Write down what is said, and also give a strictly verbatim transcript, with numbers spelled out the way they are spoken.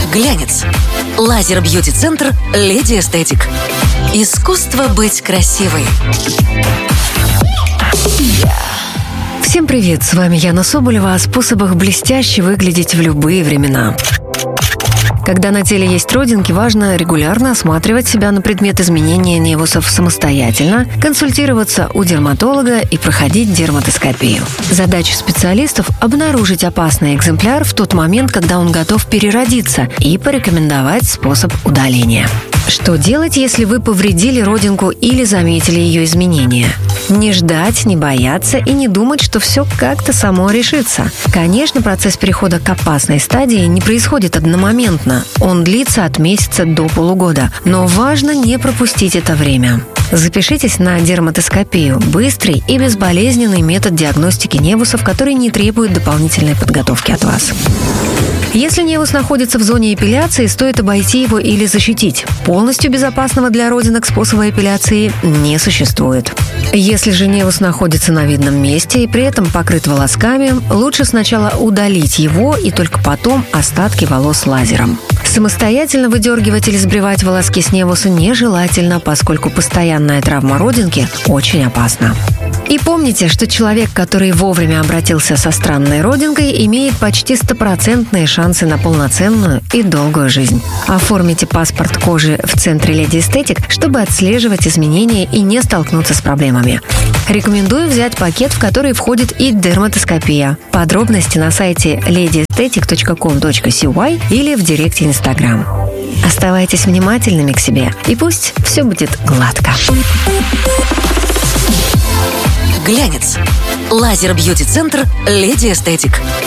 Глянец. Лазер-бьюти-центр «Леди Эстетик». Искусство быть красивой. Всем привет, с вами Яна Соболева о способах блестяще выглядеть в любые времена. Когда на теле есть родинки, важно регулярно осматривать себя на предмет изменения невусов самостоятельно, консультироваться у дерматолога и проходить дерматоскопию. Задача специалистов – обнаружить опасный экземпляр в тот момент, когда он готов переродиться, и порекомендовать способ удаления. Что делать, если вы повредили родинку или заметили ее изменения? Не ждать, не бояться и не думать, что все как-то само решится. Конечно, процесс перехода к опасной стадии не происходит одномоментно. Он длится от месяца до полугода. Но важно не пропустить это время. Запишитесь на дерматоскопию – быстрый и безболезненный метод диагностики невусов, который не требует дополнительной подготовки от вас. Если невус находится в зоне эпиляции, стоит обойти его или защитить. Полностью безопасного для родинок способа эпиляции не существует. Если же невус находится на видном месте и при этом покрыт волосками, лучше сначала удалить его и только потом остатки волос лазером. Самостоятельно выдергивать или сбривать волоски с невуса нежелательно, поскольку постоянная травма родинки очень опасна. И помните, что человек, который вовремя обратился со странной родинкой, имеет почти стопроцентные шансы на полноценную и долгую жизнь. Оформите паспорт кожи в центре Леди Эстетик, чтобы отслеживать изменения и не столкнуться с проблемами. Рекомендую взять пакет, в который входит и дерматоскопия. Подробности на сайте леди эстетик точка ком точка си уай или в директе Инстаграм. Оставайтесь внимательными к себе, и пусть все будет гладко. Глянец. Лазер-бьюти-центр «Леди Эстетик».